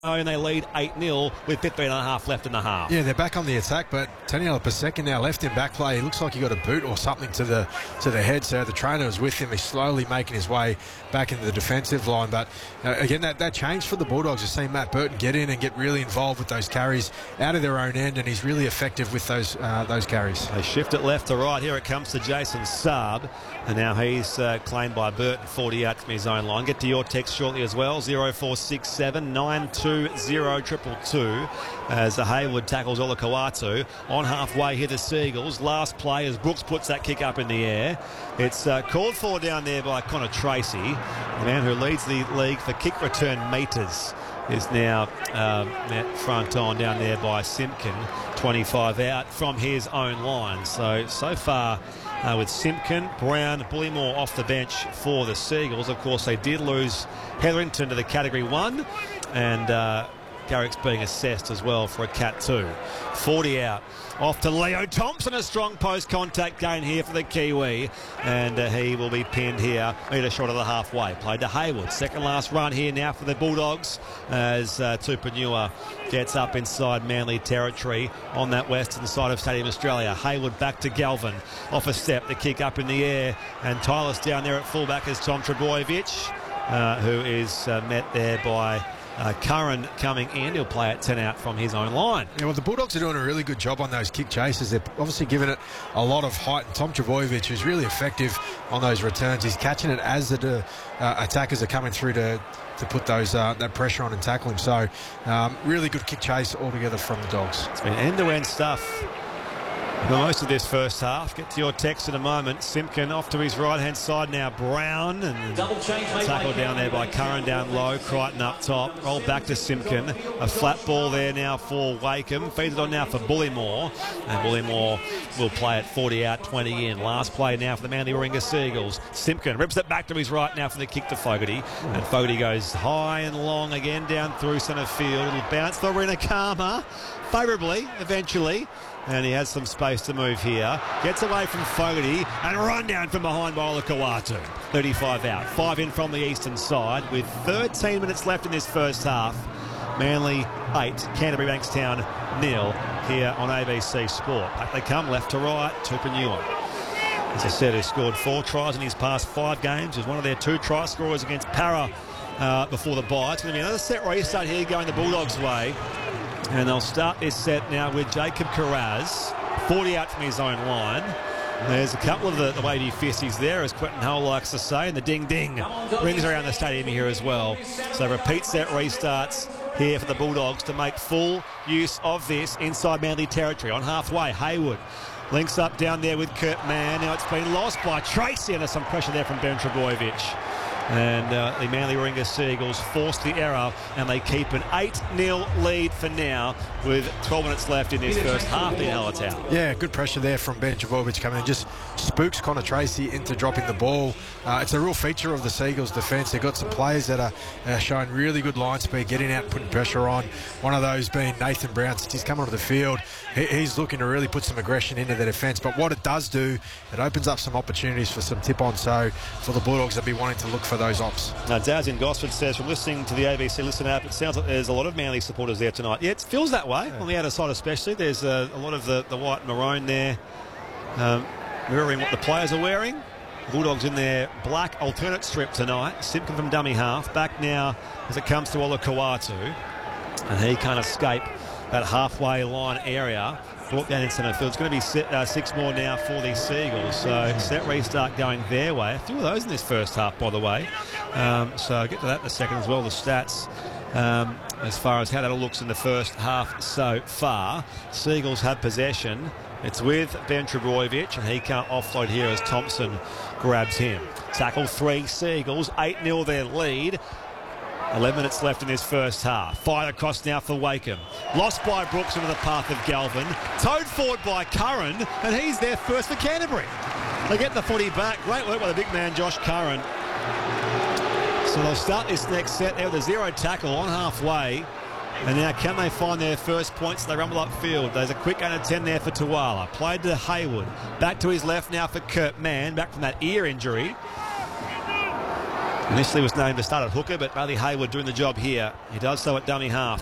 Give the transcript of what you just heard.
And they lead 8-0 with 15.5 left in the half. Yeah, they're back on the attack, but Taniela Paseka now left in back play. He looks like he got a boot or something to the head, so the trainer was with him. He's slowly making his way back into the defensive line. But again, that changed for the Bulldogs. You've seen Matt Burton get in and get really involved with those carries out of their own end, and he's really effective with those carries. They shift it left to right. Here it comes to Jason Saab, and now he's claimed by Burton, 40 out from his own line. Get to your text shortly as well, 0467 92 022 as Hayward tackles Olakau'atu. On halfway here the Seagulls. Last play as Brooks puts that kick up in the air. It's called for down there by Connor Tracy, the man who leads the league for kick return metres. Is now met front on down there by Simpkin, 25 out from his own line. So far with Simpkin, Brown, Bullymore off the bench for the Seagulls. Of course, they did lose Hetherington to the Category 1, and Garrick's being assessed as well for a Cat 2. 40 out. Off to Leo Thompson, a strong post-contact gain here for the Kiwi, and he will be pinned here, metre short of the halfway. Played to Hayward. Second last run here now for the Bulldogs as Tupanua gets up inside Manly territory on that western side of Stadium Australia. Hayward back to Galvin. Off a step, the kick up in the air, and Tyler's down there at fullback is Tom Trebojevic, who is met there by Curran coming in. He'll play at 10 out from his own line. Yeah, well, the Bulldogs are doing a really good job on those kick chases. They're obviously giving it a lot of height. And Tom Trebojevic, who's really effective on those returns, he's catching it as the attackers are coming through to put those that pressure on and tackle him. So really good kick chase altogether from the Dogs. It's been end-to-end stuff for most of this first half. Get to your text in a moment. Simpkin off to his right-hand side now. Brown, and tackle down there by Curran down low. Crichton up top. Roll back to Simpkin. A flat ball there now for Wakeham. Feeds it on now for Bullymore. And Bullymore will play at 40 out, 20 in. Last play now for the Manly Warringah Seagulls. Simpkin rips it back to his right now for the kick to Fogarty. And Fogarty goes high and long again down through centre field. It'll bounce for Rinakama favourably eventually. And he has some space to move here. Gets away from Fogarty and run down from behind by Olakau'atu. 35 out. 5 in from the eastern side with 13 minutes left in this first half. Manly 8, Canterbury Bankstown 0 here on ABC Sport. Back they come left to right. Tupanua, as I said, has scored 4 tries in his past 5 games. He's one of their 2 try scorers against Para before the bye. It's going to be another set restart here going the Bulldogs' way. And they'll start this set now with Jacob Carraz, 40 out from his own line. There's a couple of the wavy fisties there, as Quentin Hull likes to say, and the ding-ding rings around the stadium here as well. So repeat set restarts here for the Bulldogs to make full use of this inside Manly territory. On halfway, Hayward links up down there with Kurt Mann. Now it's been lost by Tracy, and there's some pressure there from Ben Trebojevic. And the Manly Warringah Seagulls force the error, and they keep an 8-0 lead for now with 12 minutes left in this first half in Allentown. Yeah, good pressure there from Ben Trebojevic coming in. Just spooks Connor Tracy into dropping the ball. It's a real feature of the Seagulls defence. They've got some players that are showing really good line speed, getting out and putting pressure on. One of those being Nathan Brown. Since he's come onto the field, he's looking to really put some aggression into the defence. But what it does do, it opens up some opportunities for some tip-on. So for the Bulldogs, they'll be wanting to look for those ops. Now, Daz in Gosford says, from listening to the ABC Listen app, it sounds like there's a lot of Manly supporters there tonight. Yeah, it feels that way on the outer side especially. There's a lot of the white and maroon there, mirroring what the players are wearing. Bulldogs in their black alternate strip tonight. Simpkin from dummy half. Back now as it comes to Olakau'atu. And he can't escape that halfway line area. Brought down in centre field. It's going to be 6 more now for the Seagulls. So set restart going their way. A few of those in this first half, by the way. So I'll get to that in a second as well, the stats. As far as how that all looks in the first half so far. Seagulls have possession. It's with Ben Trebojevic, and he can't offload here as Thompson grabs him. Tackle 3 Seagulls, 8-0 their lead. 11 minutes left in this first half. Fired across now for Wakeham. Lost by Brooks into the path of Galvin. Towed forward by Curran, and he's there first for Canterbury. They get the footy back. Great work by the big man, Josh Curran. So they'll start this next set there with a 0 tackle on halfway. And now can they find their first points? They rumble upfield. There's a quick under 10 there for Tuala. Played to Hayward. Back to his left now for Kurt Mann, back from that ear injury. Initially was named to start at hooker, but Bailey Hayward doing the job here. He does so at dummy half.